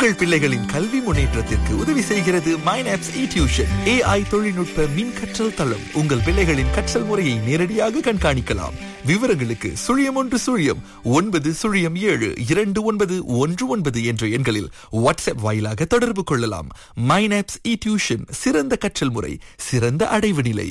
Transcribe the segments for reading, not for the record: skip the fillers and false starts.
உங்கள் பிள்ளைகளின் கல்வி முன்னேற்றத்திற்கு உதவி செய்கிறது மைனாப்ஸ் டியூஷன். AI தொழில்நுட்ப மின் கற்றல் தளம். உங்கள் பிள்ளைகளின் கற்றல் முறையை நேரடியாக கண்காணிக்கலாம். விவரங்களுக்கு 0109072919 என்ற எண்களில் வாட்ஸ்அப் வாயிலாக தொடர்பு கொள்ளலாம். மைனாப்ஸ் டியூஷன், சிறந்த கற்றல் முறை, சிறந்த அடைவு நிலை.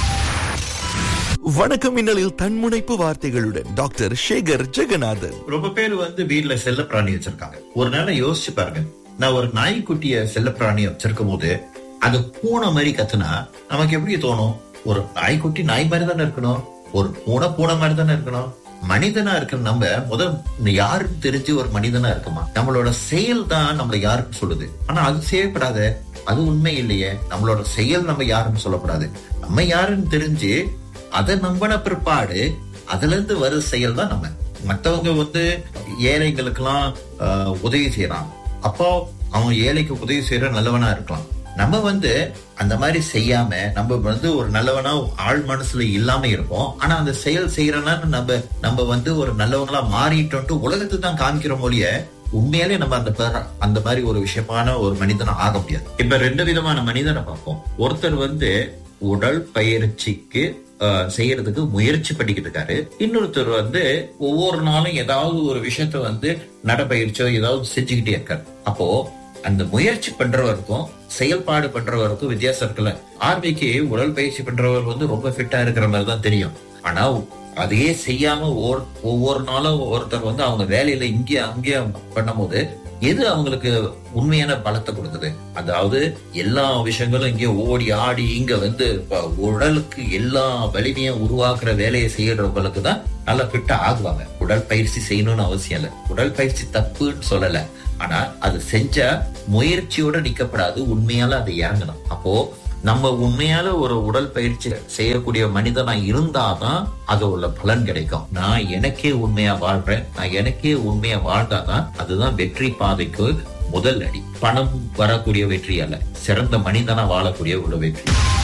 வணக்கம் மின்னலில் தன்முனைப்பு வார்த்தைகளுடன் டாக்டர் சேகர் ஜெகநாதன். ரொம்ப பேர் வீட்டுல செல்ல பிராணி வச்சிருக்காங்க. ஒரு நேரம் யோசிச்சு பாருங்க, நான் ஒரு நாய்க்குட்டிய செல்ல பிராணி வச்சிருக்கும் போது அது பூனை மாதிரி கத்துனா நமக்கு எப்படி தோணும்? ஒரு நாய்க்குட்டி நாய் மாதிரி தானே இருக்கணும், ஒரு பூனை பூனை மாதிரி தானே இருக்கணும். மனிதனா இருக்கிற நம்ம யாருன்னு தெரிஞ்சு ஒரு மனிதனா இருக்குமா? நம்மளோட செயல் தான் நம்மள யாருன்னு சொல்லுது. ஆனா அது செய்யப்படாத, அது உண்மை இல்லையே. நம்மளோட செயல் நம்ம யாருன்னு சொல்லப்படாது. நம்ம யாருன்னு தெரிஞ்சு அதை நம்பின பிற்பாடு அதுல இருந்து வர செயல் தான் நம்ம. மத்தவங்க ஏழைகளுக்கு எல்லாம் உதவி செய்யறாங்க, அப்போ அவங்க ஏழைக்கு உதவி செய்யற நல்லவனா இருக்கலாம். நம்ம அந்த மாதிரி செய்யாம நம்ம ஒரு நல்லவனா ஆள் மனசுல இல்லாம இருப்போம். ஆனா அந்த செயல் செய்யறனா நம்ம ஒரு நல்லவங்களா மாறிட்டோம்ட்டு உலகத்துக்கு தான் காமிக்கிற மொழிய உண்மையாலே நம்ம அந்த மாதிரி ஒரு விஷயமான ஒரு மனிதனா ஆக முடியாது. இப்ப 2 விதமான மனிதனை பார்ப்போம். ஒருத்தர் உடல் பயிற்சிக்கு செய்யறதுக்கு முயற்சி பண்ணிக்கிட்டு இருக்காரு. இன்னொருத்தர் ஒவ்வொரு நாளும் ஏதாவது ஒரு விஷயத்த நடப்பயிற்சியோ ஏதாவது செஞ்சுக்கிட்டே இருக்காரு. அப்போ அந்த முயற்சி பண்றவருக்கும் செயல்பாடு பண்றவருக்கும் வித்தியாசம் இருக்குல்ல. ஆர்மிக்கு உடல் பயிற்சி பண்றவர் ரொம்ப ஃபிட்டா இருக்கிற மாதிரி தான் தெரியும். ஆனா அதையே செய்யாம ஒவ்வொரு நாளும் ஒருத்தர் அவங்க வேலையில இங்கே அங்கேயே பண்ணும் போது எது அவங்களுக்கு உண்மையான பலத்தை கொடுக்குது? அதாவது எல்லா விஷயங்களும் இங்கே ஓடி ஆடி இங்க உடலுக்கு எல்லா வலிமையும் உருவாக்குற வேலையை செய்யறவங்களுக்கு தான் நல்லா ஃபிட்டா ஆகுவாங்க. உடல் பயிற்சி செய்யணும்னு அவசியம் இல்லை. உடல் பயிற்சி தப்புன்னு சொல்லல, ஆனா அது செஞ்சா முயற்சியோட நிக்கப்படாது, உண்மையால அதை இறங்கணும். அப்போ நம்ம உண்மையால ஒரு உடல் பயிற்சி செய்யக்கூடிய மனிதனா இருந்தாதான் அது உள்ள பலன் கிடைக்கும். நான் எனக்கே உண்மையா வாழ்றேன், நான் எனக்கே உண்மையா வாழ்ந்தாதான் அதுதான் வெற்றி பாதைக்கு முதல் அடி. பணம் வரக்கூடிய வெற்றி அல்ல, சிறந்த மனிதனா வாழக்கூடிய ஒரு வெற்றி.